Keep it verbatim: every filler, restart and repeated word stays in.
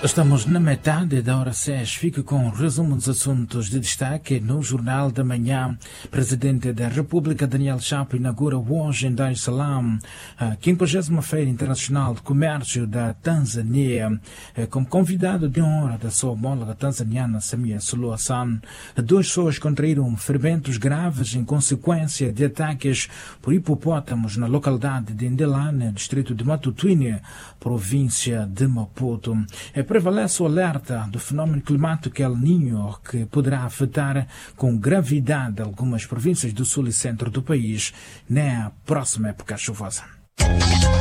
Estamos na metade da hora seis. Fique com o resumo dos assuntos de destaque no Jornal da Manhã. Presidente da República, Daniel Chapo, inaugura hoje em Dar es Salaam a quinquagésima Feira Internacional de Comércio da Tanzânia. Como convidado de honra da sua homóloga tanzaniana, Samia Suluhu Hassan, duas pessoas contraíram ferimentos graves em consequência de ataques por hipopótamos na localidade de Ndelane, distrito de Matutuine, província de Maputo. Prevalece o alerta do fenômeno climático El Niño, que poderá afetar com gravidade algumas províncias do sul e centro do país na próxima época chuvosa.